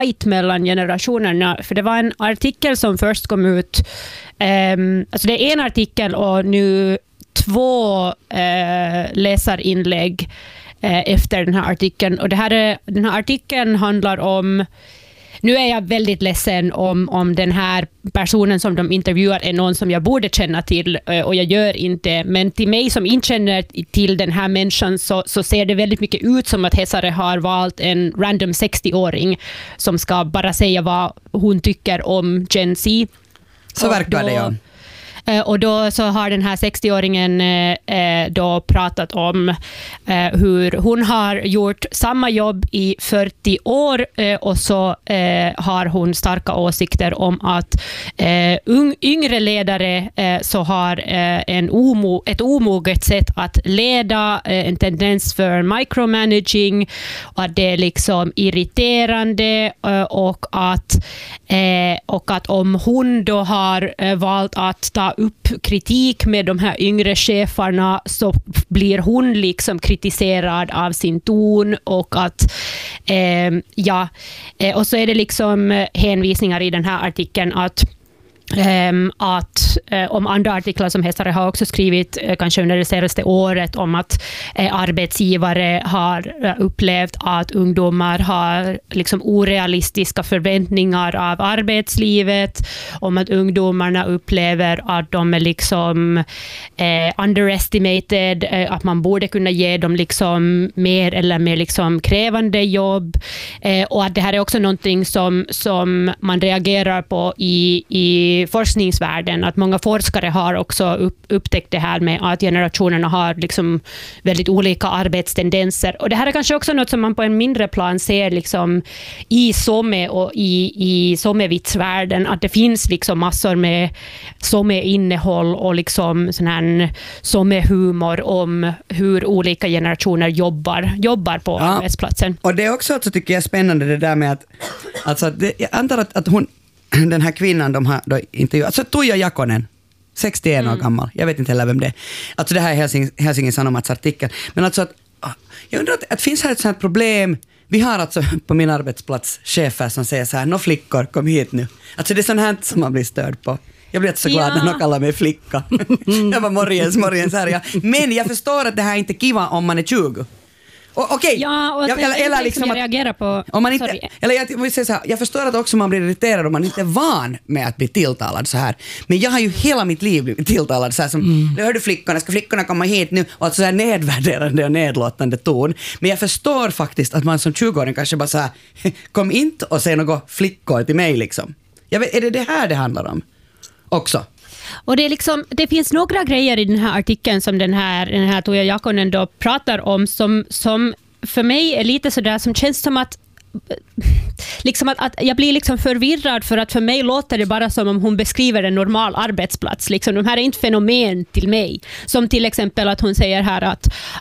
fight mellan generationerna. För det var en artikel som först kom ut. Alltså det är en artikel och nu 2 läsarinlägg efter den här artikeln. Och den här artikeln handlar om... Nu är jag väldigt ledsen om den här personen som de intervjuar är någon som jag borde känna till och jag gör inte. Men till mig som inte känner till den här människan så ser det väldigt mycket ut som att Hesare har valt en random 60-åring som ska bara säga vad hon tycker om Gen Z. Så verkar det, ja. Och då så har den här 60-åringen då pratat om hur hon har gjort samma jobb i 40 år och så har hon starka åsikter om att yngre ledare så har ett omoget sätt att leda, en tendens för micromanaging och att det är liksom irriterande och att om hon då har valt att ta upp kritik med de här yngre cheferna så blir hon liksom kritiserad av sin ton och att och så är det liksom hänvisningar i den här artikeln att om andra artiklar som Hesare har också skrivit kanske under det senaste året om att arbetsgivare har upplevt att ungdomar har liksom orealistiska förväntningar av arbetslivet, om att ungdomarna upplever att de är liksom underestimated, att man borde kunna ge dem liksom mer eller mer liksom krävande jobb, och att det här är också någonting som man reagerar på i forskningsvärlden, att många forskare har också upptäckt det här med att generationerna har liksom väldigt olika arbetstendenser. Och det här är kanske också något som man på en mindre plan ser liksom i SOME och i SOME-vitsvärlden, att det finns liksom massor med SOME-innehåll och liksom sån här SOME-humor om hur olika generationer jobbar på arbetsplatsen. Och det är också så tycker jag spännande det där med att alltså, jag antar att hon den här kvinnan de har intervjuat, alltså Tuija Jakonen, 61 år gammal, jag vet inte heller vem det är. Alltså det här är Helsingin Sanomats artikel. Men alltså att, jag undrar att finns här ett sånt här problem. Vi har alltså på min arbetsplats chefer som säger så här: nå flickor, kom hit nu. Alltså det är sånt här som man blir störd på. Jag blir så glad när någon kallar mig flicka. Jag var morgens här. Ja. Men jag förstår att det här är inte kiva om man är 20. Okej. Ja, och eller liksom jag reagerar på om man inte, eller jag vill säga så här, jag förstår att också man blir irriterad om man inte är van med att bli tilltalad så här. Men jag har ju hela mitt liv blivit tilltalad så här som du hörde flickorna, ska flickorna komma hit nu, och så här nedvärderande och nedlåtande ton. Men jag förstår faktiskt att man som 20-åring kanske bara så här kom inte och säg något flickor till mig liksom. Jag vet, är det här det handlar om också? Och det är liksom, det finns några grejer i den här artikeln som den här Tuija Jakonen då pratar om som för mig är lite sådär som känns som att liksom att jag blir liksom förvirrad, för att för mig låter det bara som om hon beskriver en normal arbetsplats. Liksom, de här är inte fenomen till mig. Som till exempel att hon säger här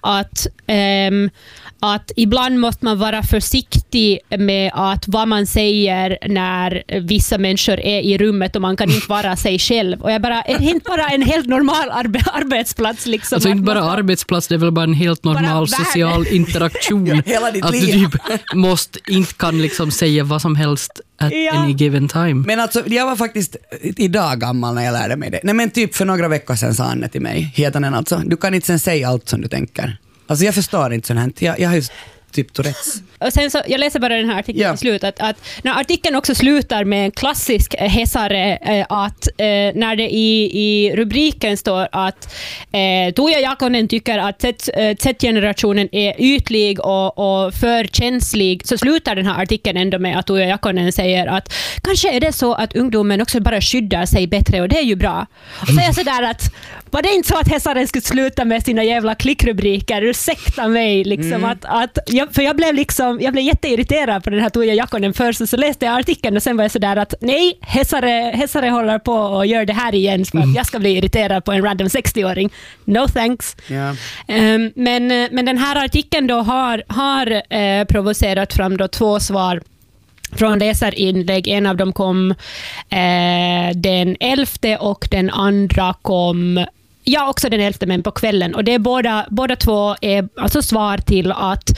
att ibland måste man vara försiktig med att vad man säger när vissa människor är i rummet och man kan inte vara sig själv. Och jag bara, är det inte bara en helt normal arbetsplats? Liksom, alltså inte bara arbetsplats, det är väl bara en helt normal social interaktion. Hela ditt att liv. du typ inte kan liksom säga vad som helst at any given time. Men alltså, jag var faktiskt idag gammal när jag lärde mig det. Nej men typ för några veckor sedan sa Anne till mig, heter den alltså, du kan inte sen säga allt som du tänker. Alltså jag förstår inte sånt här. Jag har ju typ Tourettes. Och sen så, jag läser bara den här artikeln i slutet, att när artikeln också slutar med en klassisk Hesare, att när det i rubriken står att Tuija Jakonen tycker att Z-generationen är ytlig och för känslig, så slutar den här artikeln ändå med att Tuija Jakonen säger att kanske är det så att ungdomen också bara skyddar sig bättre, och det är ju bra. Och så är jag sådär att var det inte så att Hesare skulle sluta med sina jävla klickrubriker? Ursäkta mig liksom för jag blev jätteirriterad på den här Tuija Jakonen först, så läste jag artikeln och sen var jag sådär att nej, Hesare håller på och gör det här igen för att jag ska bli irriterad på en random 60-åring. No thanks. Yeah. Men den här artikeln då har provocerat fram då 2 svar från läsarinlägg. En av dem kom den 11 och den andra kom jag också den 11, men på kvällen. Och det är båda två är alltså svar till att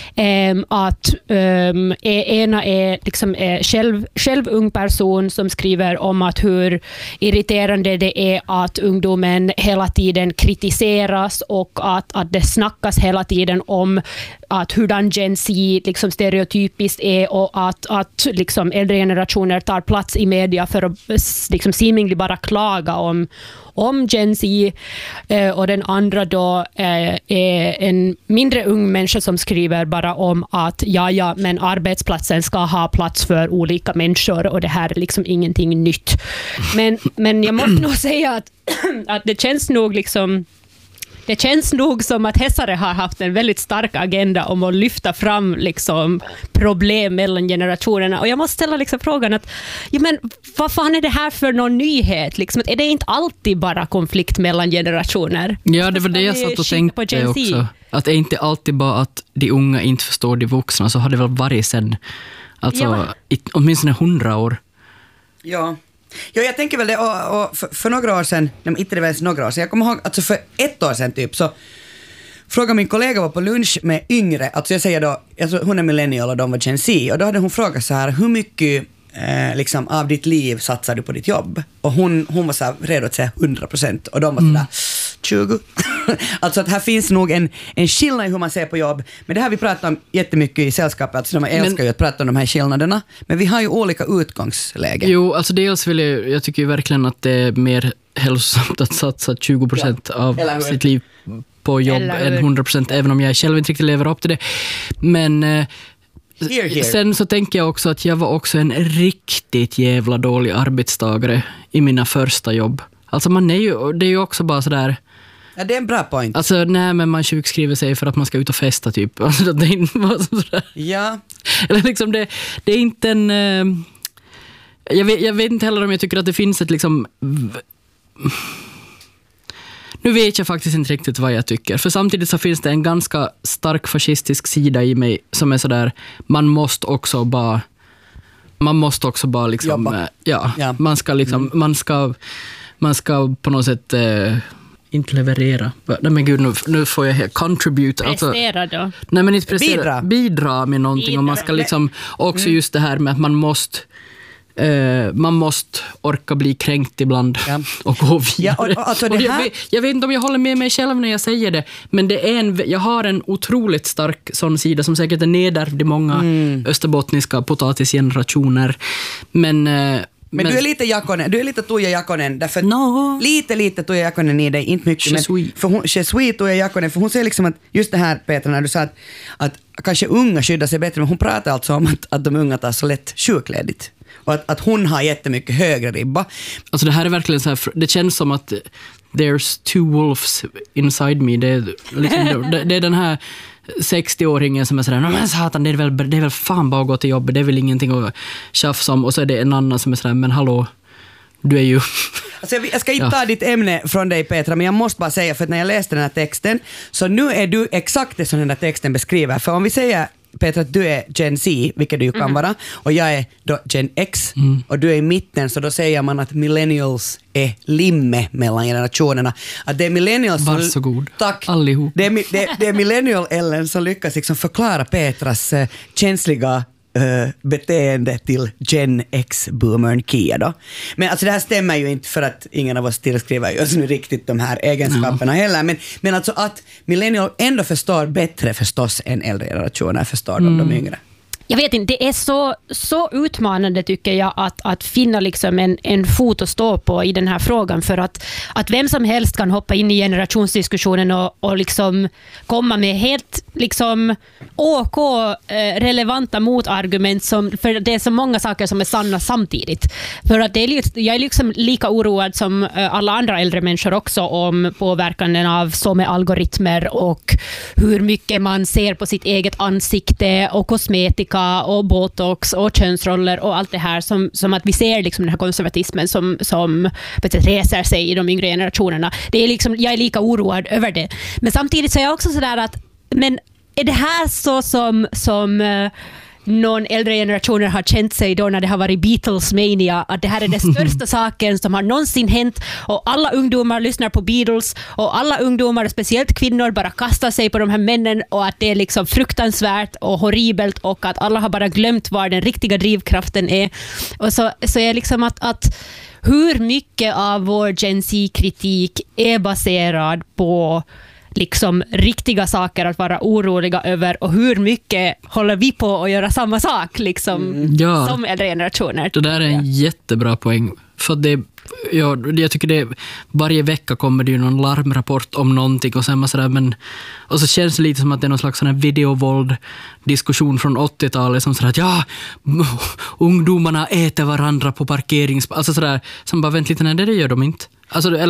ena är liksom själv ung person som skriver om att hur irriterande det är att ungdomen hela tiden kritiseras och att det snackas hela tiden om att hurdan Gen Z liksom stereotypiskt är och att liksom äldre generationer tar plats i media för att liksom seemingly bara klaga om Gen Z, och den andra då är en mindre ung människa som skriver bara om att men arbetsplatsen ska ha plats för olika människor och det här är liksom ingenting nytt. Men jag måste nog säga att det känns nog som att Hesare har haft en väldigt stark agenda om att lyfta fram liksom problem mellan generationerna. Och jag måste ställa liksom frågan att men vad fan är det här för någon nyhet? Liksom, är det inte alltid bara konflikt mellan generationer? Ja, det var det jag satt och tänkte också. Att det är inte alltid bara att de unga inte förstår de vuxna, så har det väl varit sen åtminstone 100 år. Ja. Ja, jag tänker väl det, och för några år sedan, inte det väl några år sedan, jag kommer ihåg, alltså för 1 år sedan typ, så frågade min kollega var på lunch med yngre, alltså jag säger då, alltså hon är millennial och de var Gen Z, och då hade hon frågat så här, hur mycket liksom av ditt liv satsar du på ditt jobb? Och hon var så här redo att säga 100%, och de var så där 20. Alltså att här finns nog en skillnad i hur man ser på jobb, men det här vi pratar om jättemycket i sällskapet, alltså de älskar ju att prata om de här skillnaderna, men vi har ju olika utgångslägen. Jo, alltså dels vill jag tycker ju verkligen att det är mer hälsosamt att satsa 20% av sitt liv på jobb än 100%, även om jag själv inte riktigt lever upp till det. Men Here. Sen så tänker jag också att jag var också en riktigt jävla dålig arbetstagare i mina första jobb. Alltså det är ju också bara sådär. Ja, det är en bra point. Alltså men man sjukskriver sig för att man ska ut och festa typ. Alltså det är inte bara sådär. Ja. Eller liksom det är inte en jag vet inte heller om jag tycker att det finns ett liksom. Nu vet jag faktiskt inte riktigt vad jag tycker. För samtidigt så finns det en ganska stark fascistisk sida i mig som är sådär, man måste också bara liksom, man ska liksom, man ska på något sätt inte leverera. Nej men gud, nu får jag contribute. Prestera då. Nej men inte prestera. Bidra med någonting. Och man ska liksom också just det här med att man måste orka bli kränkt ibland och gå vidare. Ja, alltså det här. Jag vet inte om jag håller med mig själv när jag säger det, men jag har en otroligt stark sån sida som säkert är nedärvd i många österbottniska potatisgenerationer. Men du är lite Jakonen, du är lite Tuija Jakonen, därför lite Tuija Jakonen i dig, inte mycket, men för hon Tuija Jakonen, för hon säger liksom att just det här, Petra, när du sa att kanske unga skyddar sig bättre, men hon pratar alltså om att de unga tar så lätt sjukledigt. Och att hon har jättemycket högre ribba. Alltså det här är verkligen så här, det känns som att there's two wolves inside me. Det är den här 60-åringen som är sådär, men satan, det är väl fan bara att gå till jobbet, det är väl ingenting att tjafsa om. Och så är det en annan som är sådär, men hallå, du är ju... Alltså jag ska inte ta ditt ämne från dig, Petra, men jag måste bara säga, för att när jag läste den här texten, så nu är du exakt det som den här texten beskriver. För om vi säger, Petra, att du är Gen Z, vilket du ju kan vara, och jag är då Gen X, och du är i mitten, så då säger man att millennials är limme mellan generationerna. Att det är millennials som... Varsågod, tack. Allihop. Det är millennial-Ellen som lyckas liksom förklara Petras känsliga beteende till Gen X-boomern Kia då. Men alltså det här stämmer ju inte, för att ingen av oss tillskriver just nu riktigt de här egenskaperna heller. Men alltså att millennial ändå förstår bättre förstås än äldre generationer förstår de yngre. Jag vet inte, det är så utmanande tycker jag att finna liksom en fot att stå på i den här frågan, för att vem som helst kan hoppa in i generationsdiskussionen och liksom komma med helt liksom relevanta motargument, för det är så många saker som är sanna samtidigt. För att jag är liksom lika oroad som alla andra äldre människor också om påverkan av så med algoritmer och hur mycket man ser på sitt eget ansikte och kosmetika och botox och könsroller och allt det här som att vi ser liksom den här konservatismen som reser sig i de yngre generationerna. Det är liksom, jag är lika oroad över det. Men samtidigt så är jag också sådär att, men är det här så som någon äldre generationer har känt sig då när det har varit Beatles-mania, att det här är den största saken som har någonsin hänt och alla ungdomar lyssnar på Beatles och alla ungdomar, speciellt kvinnor, bara kastar sig på de här männen och att det är liksom fruktansvärt och horribelt och att alla har bara glömt var den riktiga drivkraften är. Och så är liksom att hur mycket av vår Gen Z-kritik är baserad på liksom riktiga saker att vara oroliga över och hur mycket håller vi på att göra samma sak liksom, som äldre generationer. Det där är en jättebra poäng. För det, jag tycker det varje vecka kommer det ju någon larmrapport om någonting och sen sådär, och så känns det lite som att det är någon slags sån här videovåld-diskussion från 80-talet som sådär att ungdomarna äter varandra på alltså sådär, som bara vänta lite, nej det gör de inte. Alltså det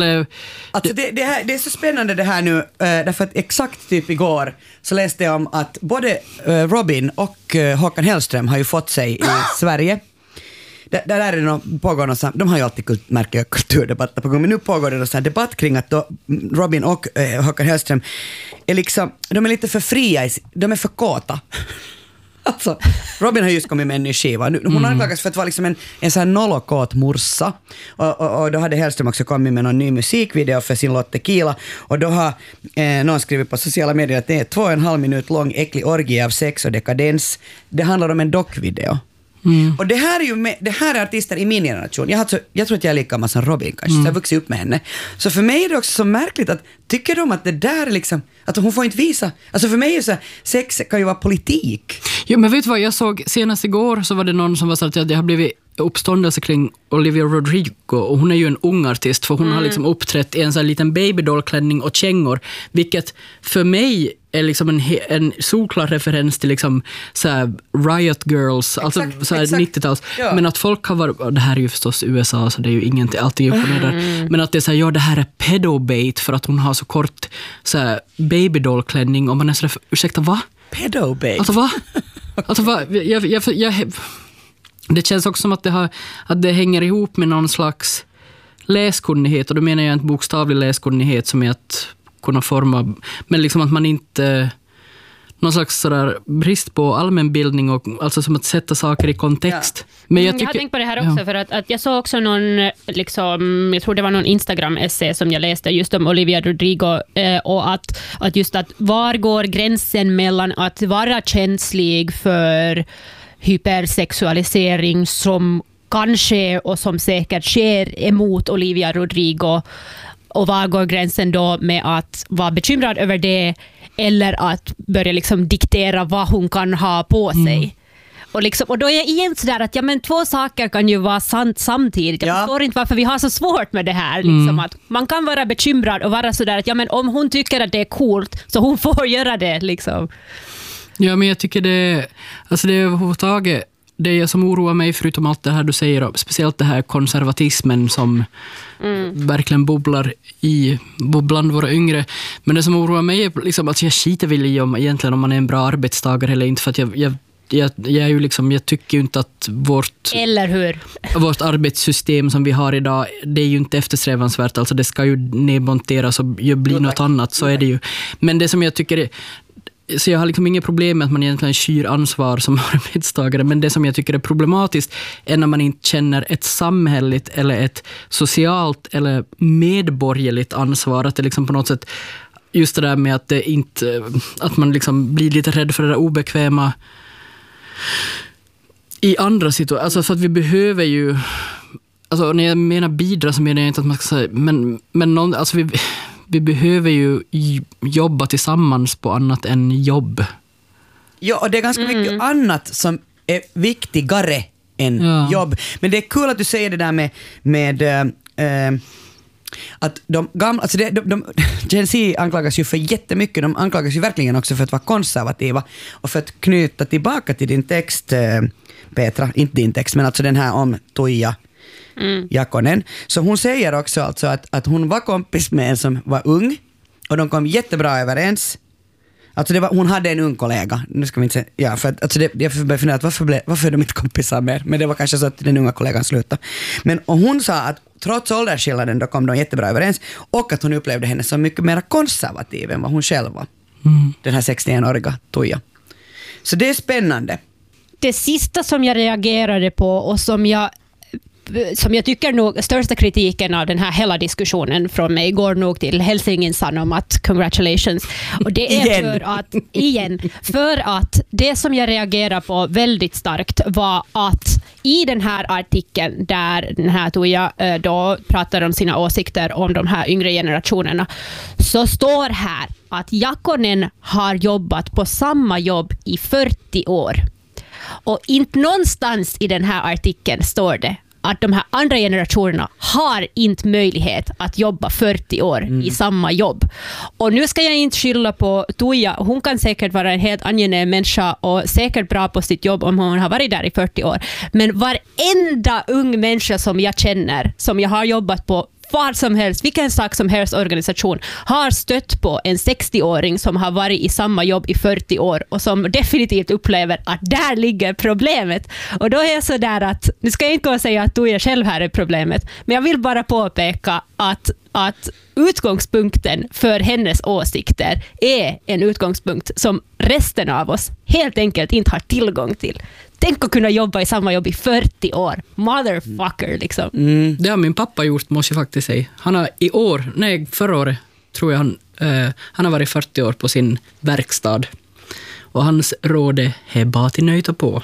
är så spännande det här nu, därför att exakt typ igår så läste jag om att både Robin och Håkan Hellström har ju fått sig i Sverige. Där är det pågår någon, de har ju alltid märker kulturdebatter på gång, men nu pågår det någon debatt kring att då Robin och Håkan Hellström är liksom, de är lite för fria, de är för kåta. Alltså, Robin har just kommit med en ny skiva. Hon anklagas för att vara liksom en sån här nollokåt morsa. Och då hade Hellström också kommit med någon ny musikvideo för sin låt Tequila. Och då har någon skrivit på sociala medier att det är 2,5 minut lång äcklig orgie av sex och dekadens. Det handlar om en dockvideo. Och det här är artister i min generation. Jag tror att jag är lika gammal som Robin kanske, så jag har vuxit upp med henne. Så för mig är det också så märkligt att tycker de att det där är liksom, att hon får inte visa, alltså för mig är så här, sex kan ju vara politik. Jo, men vet du vad, jag såg senast igår så var det någon som var så att det har blivit uppståndelse kring Olivia Rodrigo, och hon är ju en ung artist för hon har liksom uppträtt i en sån här liten babydollklänning och kängor, vilket för mig är liksom en solklar referens till liksom så här Riot Girls, alltså så här 90-tals, men att folk har varit, det här är ju förstås USA så det är ju ingenting, allting upp och ner där, men att det är så här, det här är pedobait för att hon har så kort så här babydollklänning och man är så där, ursäkta, va? Pedobait? Alltså va? Alltså va? Det känns också som att det hänger ihop med någon slags läskunnighet, och då menar jag inte bokstavlig läskunnighet som är att kunna forma, men liksom att man inte, någon slags sådär brist på allmänbildning och alltså som att sätta saker i kontext. Ja. Men jag har tänkt på det här också för att jag såg också någon liksom, jag tror det var någon Instagram-essä som jag läste just om Olivia Rodrigo och att just att var går gränsen mellan att vara känslig för hypersexualisering som kanske och som säkert sker emot Olivia Rodrigo, och var går gränsen då med att vara bekymrad över det eller att börja liksom diktera vad hon kan ha på sig. Och då är jag igen sådär att men två saker kan ju vara sant samtidigt. Jag förstår inte varför vi har så svårt med det här. Liksom, att man kan vara bekymrad och vara sådär att men om hon tycker att det är coolt så hon får göra det. Liksom. Ja, men jag tycker det är överhuvudtaget det som oroar mig, förutom allt det här du säger, speciellt det här konservatismen som verkligen bubblar bland våra yngre. Men det som oroar mig är liksom att jag skiter väl i egentligen om man är en bra arbetstagare eller inte, för att jag är ju liksom, jag tycker ju inte att vårt arbetssystem som vi har idag, det är ju inte eftersträvansvärt, alltså det ska ju nedmonteras och bli något annat, så är det ju. Men det som jag tycker är, så jag har liksom inga problem med att man egentligen skyr ansvar som arbetstagare, men det som jag tycker är problematiskt är när man inte känner ett samhälleligt eller ett socialt eller medborgerligt ansvar, att det liksom på något sätt, just det där med att det inte, att man liksom blir lite rädd för det där obekväma i andra situationer, alltså för att vi behöver ju, alltså när jag menar bidra så menar jag inte att man ska säga, men någon, alltså vi behöver ju jobba tillsammans på annat än jobb. Ja, och det är ganska mycket annat som är viktigare än jobb. Men det är kul att du säger det där med att de gamla, alltså Gen Z anklagas ju för jättemycket, de anklagas ju verkligen också för att vara konservativa, och för att knyta tillbaka till din text, Petra, inte din text, men alltså den här om Tuija Jakonen. Så hon säger också alltså att hon var kompis med en som var ung och de kom jättebra överens. Alltså hon hade en ung kollega. Nu ska vi inte säga, för att alltså jag började fundera att varför är de inte kompisar mer? Men det var kanske så att den unga kollegan slutade. Och hon sa att trots åldersskillnaden då kom de jättebra överens, och att hon upplevde henne som mycket mer konservativ än vad hon själv var. Den här 61-åriga Tuija. Så det är spännande. det sista som jag reagerade på och som jag tycker nog största kritiken av den här hela diskussionen från mig går nog till Helsingin Sanomat, congratulations. Och det är för att det som jag reagerar på väldigt starkt var att i den här artikeln där den här Tuija då pratar om sina åsikter om de här yngre generationerna, så står här att Jakonen har jobbat på samma jobb i 40 år. Och inte någonstans i den här artikeln står det att de här andra generationerna har inte möjlighet att jobba 40 år i samma jobb. Och nu ska jag inte skylla på Tuija. Hon kan säkert vara en helt angenäm människa och säkert bra på sitt jobb om hon har varit där i 40 år. Men varenda ung människa som jag känner, som jag har jobbat på var som helst, vilken sak som helst organisation, har stött på en 60-åring som har varit i samma jobb i 40 år och som definitivt upplever att där ligger problemet. Och då är jag så där att, nu ska jag inte gå och säga att du är själv här är problemet, men jag vill bara påpeka att utgångspunkten för hennes åsikter är en utgångspunkt som resten av oss helt enkelt inte har tillgång till. Tänk att kunna jobba i samma jobb i 40 år. Motherfucker, liksom. Det har min pappa gjort, måste jag faktiskt säga. Han har förra året tror jag han har varit 40 år på sin verkstad. Och hans råd är bara till nöjta på.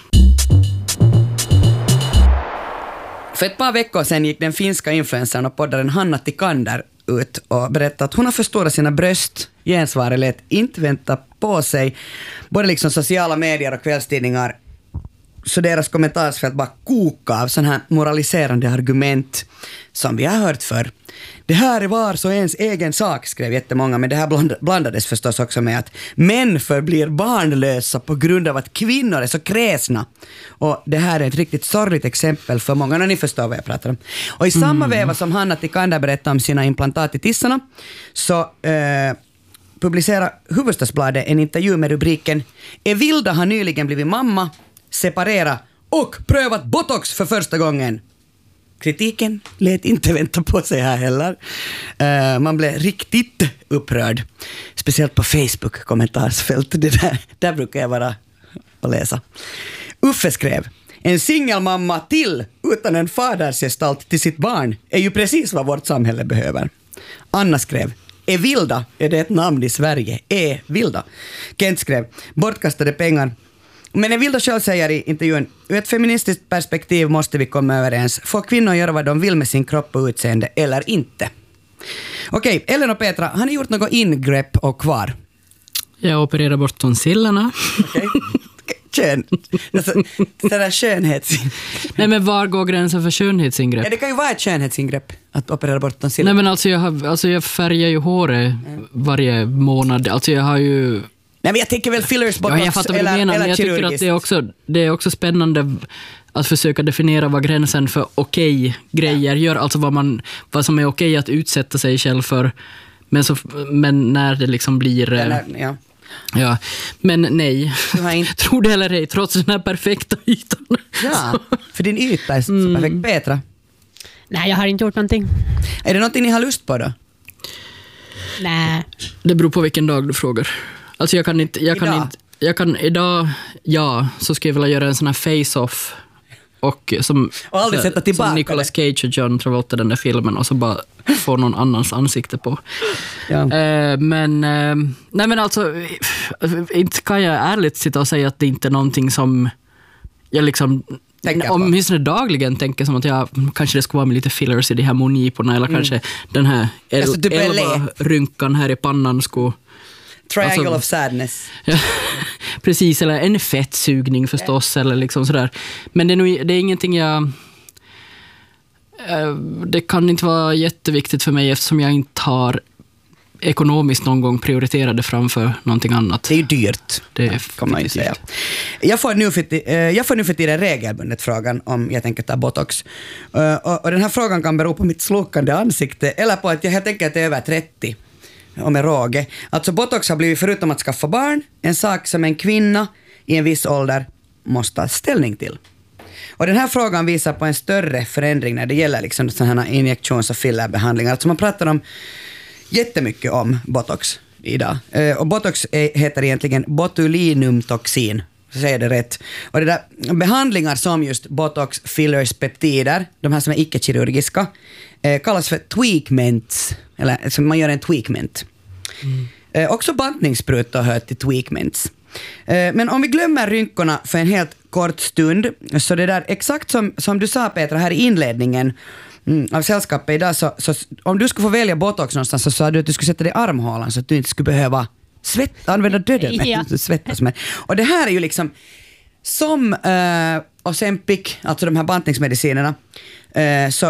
För ett par veckor sedan gick den finska influencern och poddaren Hanna Tikander ut och berättade att hon har förstorat sina bröst. Gensvaret lät inte vänta på sig. Både liksom sociala medier och kvällstidningar, så deras kommentarsfält bara koka av sådana här moraliserande argument som vi har hört för. Det här är var så ens egen sak, skrev jättemånga, men det här blandades förstås också med att män förblir barnlösa på grund av att kvinnor är så kräsna. Och det här är ett riktigt sorgligt exempel för många, när ni förstår vad jag pratar om. Och i samma veva som Hanna Tikander berättade om sina implantat i tissarna, så publicerar Hufvudstadsbladet en intervju med rubriken "Evilda har nyligen blivit mamma, separera och prövat botox för första gången". Kritiken lät inte vänta på sig här heller. Man blev riktigt upprörd. Speciellt på Facebook kommentarsfält. Där brukar jag vara och läsa. Uffe skrev: "En singelmamma till utan en fadersgestalt till sitt barn är ju precis vad vårt samhälle behöver." Anna skrev: "Evilda, är det ett namn i Sverige? Evilda." Kent skrev: "Bortkastade pengar." Men Evilda själv säger i intervjun: "Ur ett feministiskt perspektiv måste vi komma överens. Får kvinnor göra vad de vill med sin kropp och utseende eller inte?" Okej, Ellen och Petra, har ni gjort något ingrepp och kvar? Jag opererar bort tonsillerna. Okej. Sådär skönhetsingrepp. Nej, men var går gränsen för skönhetsingrepp? Ja, det kan ju vara ett skönhetsingrepp att operera bort tonsillerna. Nej, men jag färgar ju håret varje månad. Alltså jag har ju... Nej, men jag tänker väl fillers, botox, jag fattar vad du menar, men jag tycker att det är också spännande att försöka definiera vad gränsen för okej grejer gör, alltså vad som är okej att utsätta sig själv för, men när det liksom blir... Ja, men nej. Tror det eller ej, trots den här perfekta ytan. Ja, för din yta är så perfekt. Petra? Nej, jag har inte gjort någonting. Är det någonting ni har lust på då? Nej. Det beror på vilken dag du frågar. Alltså jag kan idag, ja, så ska jag vilja göra en sån här face-off och aldrig sätta tillbaka som Nicolas Cage och John Travolta, den där filmen, och så bara få någon annans ansikte på. Ja. Nej, men alltså inte kan jag ärligt sitta och säga att det inte är någonting som jag liksom åtminstone dagligen tänker som att kanske det ska vara med lite fillers i de här mungiporna, eller kanske den här 11 rynkan här i pannan skulle... Triangle of sadness. Ja, precis, eller en fettsugning förstås, eller liksom sådär. Men det är ingenting det kan inte vara jätteviktigt för mig, eftersom jag inte har ekonomiskt någon gång prioriterade framför någonting annat. Det är ju dyrt, det kan man ju säga. Jag får nu för tiden regelbundet frågan om jag tänker ta botox. Och den här frågan kan bero på mitt slokande ansikte eller på att jag helt enkelt är över 30. Och med råge. Alltså botox har blivit, förutom att skaffa barn, en sak som en kvinna i en viss ålder måste ta ställning till. Och den här frågan visar på en större förändring när det gäller liksom sådana här injektions- och fillerbehandlingar. Alltså man pratar om jättemycket om botox idag. Och botox heter egentligen botulinumtoxin, så säger det rätt. Och det där behandlingar som just botox, fillers, peptider, de här som är icke-kirurgiska, kallas för tweakments, eller som man gör en tweakment. Också bantningsspruta hör till tweakments. Men om vi glömmer rynkorna för en helt kort stund, så det där exakt som du sa Petra här i inledningen av sällskapet idag, så om du skulle få välja botox någonstans så sa du att du skulle sätta dig i armhålan så att du inte skulle behöva använda döden med svettas med. Och det här är ju liksom som Ozempic, alltså de här bantningsmedicinerna, så